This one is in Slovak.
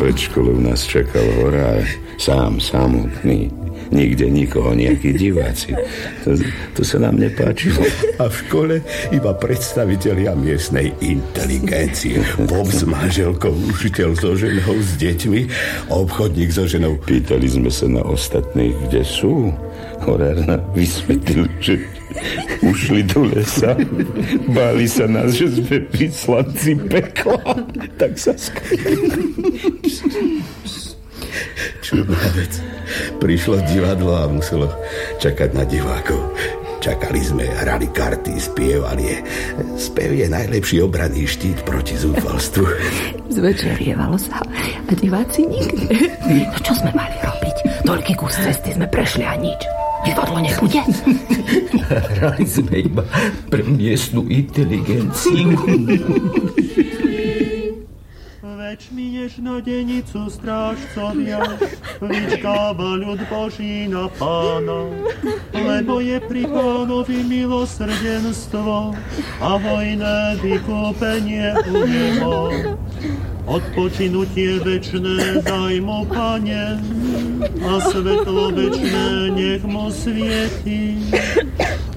Pred školou nás čakal horár, samotný. Nikde nikoho, nejakí diváci. To sa nám nepáčilo. A v škole iba predstavitelia miestnej inteligencie. Bob s manželkou, učiteľ so ženou, s deťmi, obchodník so ženou. Pýtali sme sa na ostatných, kde sú. Horár nám vysvetlil, že ušli do lesa. Báli sa nás, že sme vyslanci pekla. Tak sa skryli. Čudná vec. Prišlo divadlo a muselo čakať na divákov. Čakali sme, hrali karty, spievali. Spev je najlepší obranný štít proti zúfalstvu. Zvečerievalo sa a diváci nikde. No čo sme mali robiť? Toľký kus cesty sme prešli a nič. Divadlo nebude? Hrali sme iba pre miestnu inteligenciu. Več mineš na denicu strážcovia, vyčkáva ľud Boží na Pána, lebo je pri Pánovi milosrdenstvo a hojné vykúpenie u Neho. Odpočinutie večné daj mu, Pane, a svetlo večné nech mu svieti.